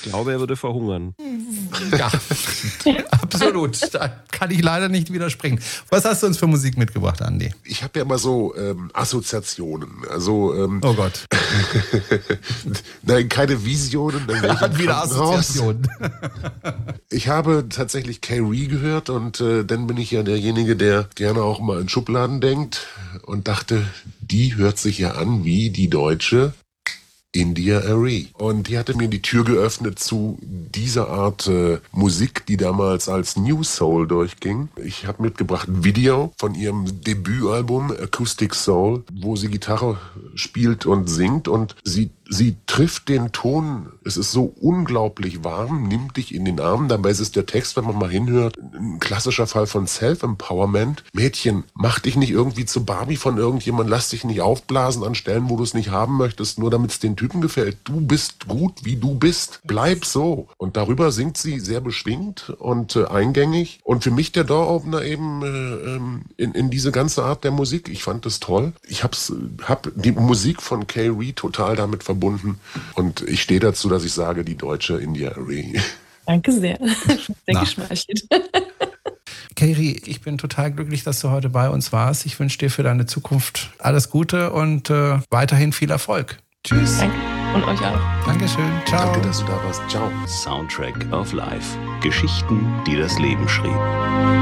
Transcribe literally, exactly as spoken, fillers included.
Ich glaube, er würde verhungern. Ja, absolut. Da kann ich leider nicht widersprechen. Was hast du uns für Musik mitgebracht, Andi? Ich habe ja immer so ähm, Assoziationen. Also, ähm, oh Gott. Nein, keine Visionen. Dann er hat wieder Assoziationen. Ich habe tatsächlich K-Ree gehört und äh, dann bin ich ja derjenige, der gerne auch mal in Schubladen denkt und dachte, die hört sich ja an wie die deutsche India Arie. Und die hatte mir die Tür geöffnet zu dieser Art äh, Musik, die damals als New Soul durchging. Ich habe mitgebracht ein Video von ihrem Debütalbum Acoustic Soul, wo sie Gitarre spielt und singt und sie Sie trifft den Ton, es ist so unglaublich warm, nimmt dich in den Arm. Dabei ist es der Text, wenn man mal hinhört, ein klassischer Fall von Self-Empowerment. Mädchen, mach dich nicht irgendwie zu Barbie von irgendjemand, lass dich nicht aufblasen an Stellen, wo du es nicht haben möchtest, nur damit es den Typen gefällt. Du bist gut, wie du bist. Bleib so. Und darüber singt sie sehr beschwingt und äh, eingängig. Und für mich der Door-Opener eben äh, in, in diese ganze Art der Musik. Ich fand das toll. Ich hab's, hab die Musik von K-Ree total damit verbunden. verbunden. Und ich stehe dazu, dass ich sage, die deutsche India Arie. Danke sehr. Sehr geschmeichelt. K-Ree, ich bin total glücklich, dass du heute bei uns warst. Ich wünsche dir für deine Zukunft alles Gute und äh, weiterhin viel Erfolg. Tschüss. Danke. Und euch auch. Dankeschön. Ciao. Danke, dass du da warst. Ciao. Soundtrack of Life. Geschichten, die das Leben schrieb.